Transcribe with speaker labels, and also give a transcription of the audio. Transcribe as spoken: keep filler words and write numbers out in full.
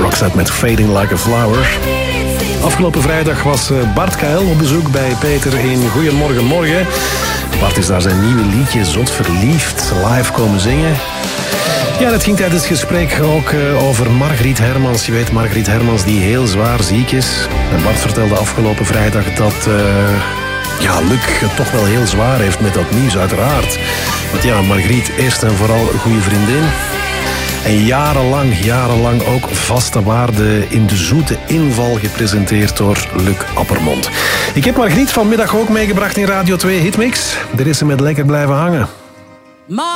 Speaker 1: Roxette met Fading Like a Flower. Afgelopen vrijdag was Bart K L op bezoek bij Peter in Goeiemorgen Morgen. Bart is daar zijn nieuwe liedje Zot Verliefd live komen zingen. Ja, dat ging tijdens het gesprek ook uh, over Margriet Hermans. Je weet, Margriet Hermans die heel zwaar ziek is. En Bart vertelde afgelopen vrijdag dat uh, ja, Luc het toch wel heel zwaar heeft met dat nieuws, uiteraard. Want ja, Margriet eerst en vooral een goede vriendin. En jarenlang, jarenlang ook vaste waarde in de zoete inval gepresenteerd door Luc Appermond. Ik heb Margriet vanmiddag ook meegebracht in Radio twee Hitmix. Daar is ze met Lekker blijven hangen.